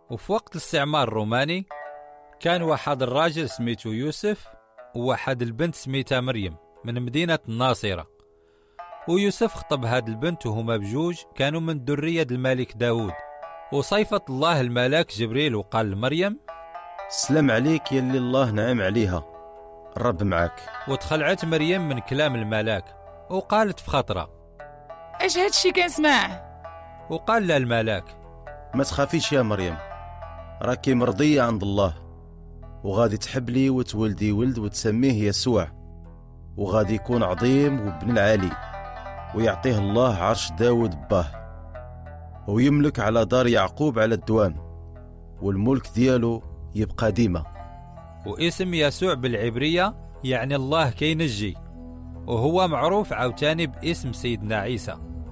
وفي وقت الاستعمار الروماني كان واحد الراجل سميته يوسف وواحد البنت سميتها مريم من مدينة الناصرة. ويوسف خطب هاد البنت وهما بجوج كانوا من ذرية الملك داود. وصيفت الله الملاك جبريل وقال لمريم: السلام عليك يلي الله نعم عليها، الرب معك. وتخلعت مريم من كلام الملاك وقالت في خطرة: ايش هادشي كنسمع؟ وقال لها الملاك: ما تخافيش يا مريم، راكي مرضية عند الله، وغادي تحبلي وتولدي ولد وتسميه يسوع، وغادي يكون عظيم وابن العالي، ويعطيه الله عرش داود باه، ويملك على دار يعقوب على الدوام، والملك ديالو يبقى ديما. واسم يسوع بالعبرية يعني الله كينجي، وهو معروف عاوتاني باسم سيدنا عيسى.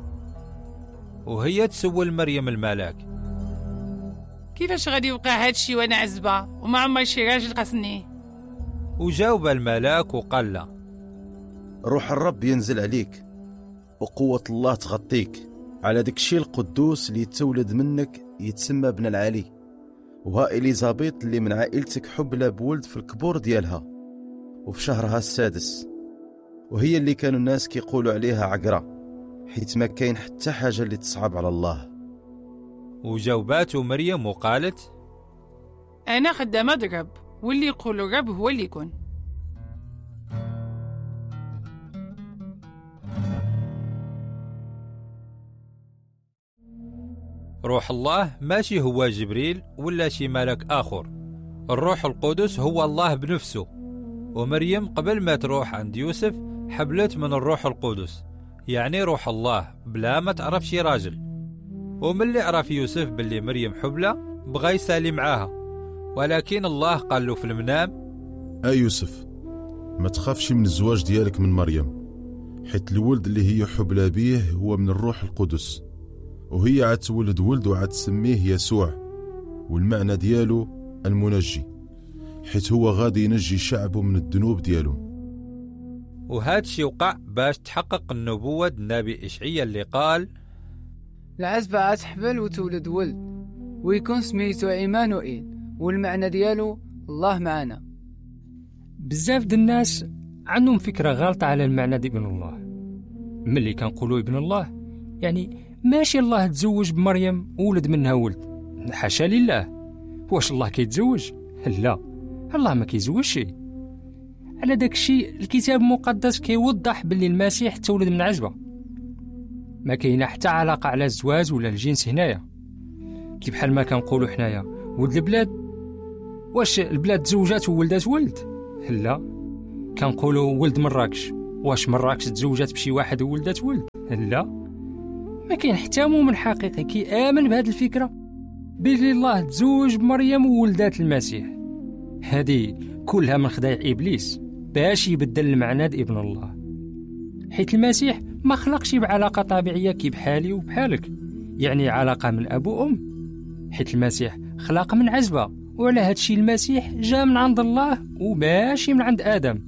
وهي تسول مريم الملاك: كيفاش غادي يوقع هادشي وانا عزبة وما عمري شي راجل قاسني؟ وجاوب الملاك وقال له: روح الرب ينزل عليك، وقوة الله تغطيك، على داك الشيء القدوس اللي يتولد منك يتسمى ابن العالي، وها إليزابيط اللي من عائلتك حبلى بولد في الكبور ديالها وفي شهرها السادس، وهي اللي كانوا الناس كيقولوا عليها عقرة، حيث ما كاين حتى حاجة اللي تصعب على الله. وجاوباته مريم وقالت: انا خدامة الرب، واللي يقول الرب هو اللي يكون. روح الله ماشي هو جبريل ولا شي ملك آخر، الروح القدس هو الله بنفسه. ومريم قبل ما تروح عند يوسف حبلت من الروح القدس، يعني روح الله، بلا ما تعرف شي راجل. ومن اللي عرف يوسف باللي مريم حبلة بغى يسالي معاها، ولكن الله قال له في المنام: يوسف، ما تخافش من الزواج ديالك من مريم، حيت الولد اللي هي حبلة بيه هو من الروح القدس، وهي عتولد ولد وعتسميه يسوع، والمعنى ديالو المنجي، حيت هو غادي ينجي شعبه من الذنوب ديالهم. وهذا الشيء وقع باش تحقق النبوة النبي إشعيا اللي قال: العزبة تحبل وتولد ولد ويكون سميتو عيمانوئيل، والمعنى ديالو الله معنا. بزاف د الناس عندهم فكرة غلطة على المعنى دي ابن الله. ملي كنقولوا ابن الله يعني ماشي الله تزوج بمريم وولد منها ولد، حاشا لله. واش الله كيتزوج؟ لا، الله ما كيزوجش. على داك الشيء الكتاب المقدس كيوضح باللي المسيح تولد من عزبة، ما كاينه حتى علاقة على الزواج ولا الجنس هنايا. كي بحال ما كنقولوا حنايا ولد البلاد، واش البلاد تزوجات وولدات ولد؟ لا. كنقولوا ولد مراكش، واش مراكش تزوجات بشي واحد وولدات ولد؟ لا. ما كاين حتى مؤمن حقيقي كيامن بهذه الفكرة بلي الله تزوج بمريم وولدات المسيح. هذه كلها من خداع إبليس باش يبدل المعنى د ابن الله، حيث المسيح ما خلقش بعلاقة طبيعية كي بحالي وبحالك، يعني علاقة من أب وأم، حيث المسيح خلق من عزبة. وعلى هادشي المسيح جاء من عند الله وماشي من عند آدم.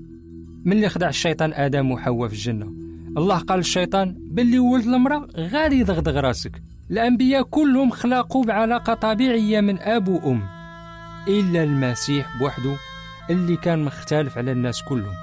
من اللي خدع الشيطان آدم وحواء في الجنة، الله قال للشيطان باللي ولد المرأة غادي يضغضغ راسك. الأنبياء كلهم خلقوا بعلاقة طبيعية من أب وأم، إلا المسيح بوحده اللي كان مختلف على الناس كلهم.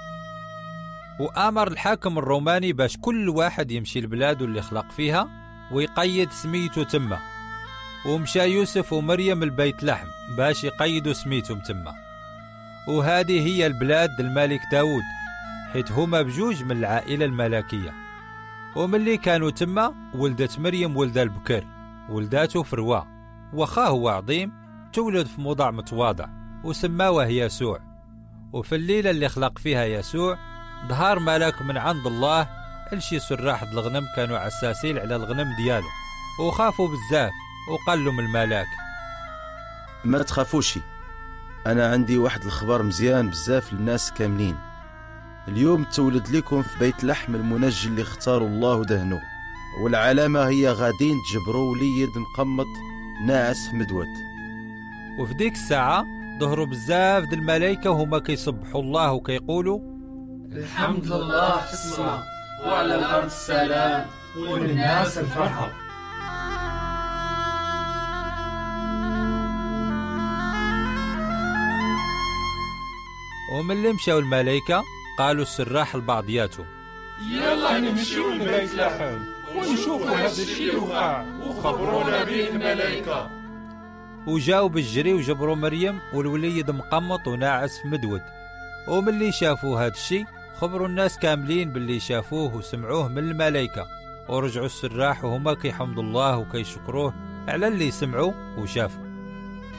وآمر الحاكم الروماني باش كل واحد يمشي لبلاده اللي خلق فيها ويقيد سميته تما. ومشى يوسف ومريم البيت لحم باش يقيدوا سميتهم تما. وهذه هي البلاد الملك داود، حيث هما بجوج من العائلة الملكية. ومن اللي كانوا تما ولدت مريم ولد البكر، ولداته فروة، وخاه هو عظيم تولد في موضع متواضع وسماوه يسوع. وفي الليلة اللي خلق فيها يسوع ظهر ملاك من عند الله لشي سراح الغنم كانوا عساسين على الغنم ديالو، وخافوا بزاف. وقال لهم الملاك: ما تخافوش، أنا عندي واحد الخبر مزيان بزاف للناس كاملين. اليوم تولد لكم في بيت لحم المنجي اللي اختاروا الله ودهنوه، والعلامة هي غادين تجبروا وليد مقمط ناعس في مدود. وفي ديك الساعة ظهروا بزاف د الملائكة وهما كيسبحوا الله وكيقولوا: الحمد لله في السماء وعلى الأرض السلام والناس الفرحة. ومن مشاو الملائكة قالوا السراح لبعضياتهم: يلا نمشيو لبيت لحم ونشوفوا هذا الشيء وقع وخبرونا به الملائكة. وجاو بالجري وجبروا مريم والوليد مقمط وناعس في مدود. وملي شافوا هذا الشيء خبروا الناس كاملين باللي شافوه وسمعوه من الملائكة، ورجعوا السراح وهما كيحمدوا الله وكيشكروه على اللي سمعوا وشافوا.